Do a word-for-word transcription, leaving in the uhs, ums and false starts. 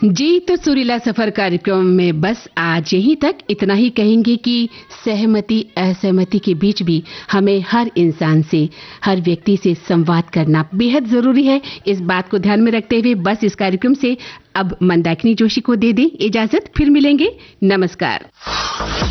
जी, तो सुरीला सफर कार्यक्रम में बस आज यहीं तक इतना ही कहेंगे कि सहमति असहमति के बीच भी हमें हर इंसान से, हर व्यक्ति से संवाद करना बेहद जरूरी है। इस बात को ध्यान में रखते हुए बस इस कार्यक्रम से अब मंदाकिनी जोशी को दे दें इजाजत। फिर मिलेंगे। नमस्कार।